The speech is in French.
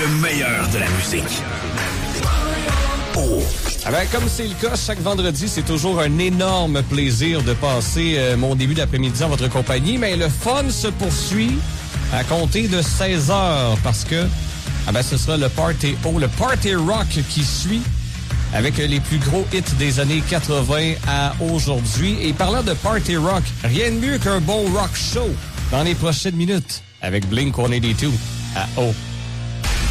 Le meilleur de la musique. Oh. Ah ben, comme c'est le cas, chaque vendredi, c'est toujours un énorme plaisir de passer mon début d'après-midi en votre compagnie. Mais le fun se poursuit à compter de 16h parce que ce sera le Party Rock qui suit avec les plus gros hits des années 80 à aujourd'hui. Et parlant de Party Rock, rien de mieux qu'un bon rock show dans les prochaines minutes avec Blink-182 à O.